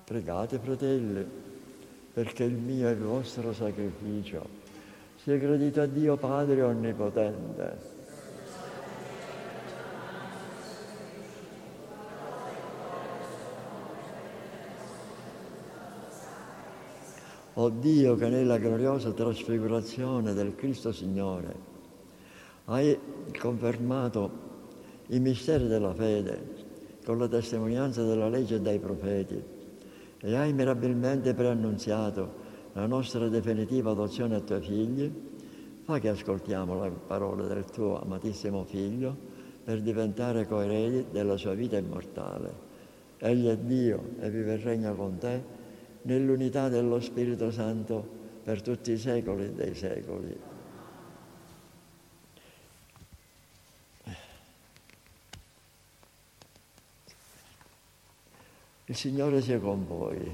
Pregate, fratelli, perché il mio e il vostro sacrificio sia gradito a Dio Padre Onnipotente. O Dio, che nella gloriosa trasfigurazione del Cristo Signore hai confermato i misteri della fede con la testimonianza della legge e dei profeti e hai mirabilmente preannunziato la nostra definitiva adozione a tuoi figli, fa che ascoltiamo le parole del tuo amatissimo Figlio per diventare coeredi della sua vita immortale. Egli è Dio e vive e regna con te nell'unità dello Spirito Santo per tutti i secoli dei secoli. Il Signore sia con voi.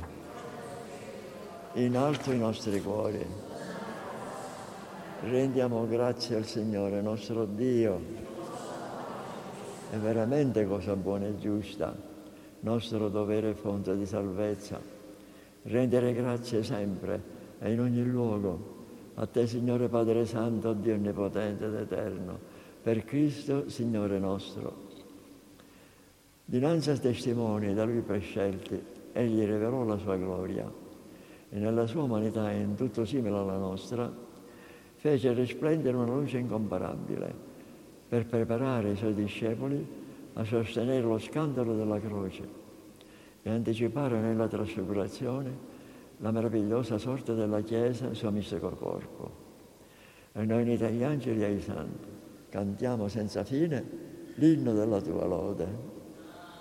In alto i nostri cuori. Rendiamo grazie al Signore nostro Dio. È veramente cosa buona e giusta, nostro dovere e fonte di salvezza. Rendere grazie sempre e in ogni luogo a te, Signore Padre Santo, Dio Onnipotente ed Eterno, per Cristo, Signore nostro. Dinanzi ai testimoni da Lui prescelti, Egli rivelò la sua gloria e nella sua umanità, in tutto simile alla nostra, fece risplendere una luce incomparabile per preparare i Suoi discepoli a sostenere lo scandalo della croce e anticipare nella trasfigurazione la meravigliosa sorte della Chiesa e il suo mistico corpo. E noi, uniti agli angeli e ai santi, cantiamo senza fine l'inno della tua lode.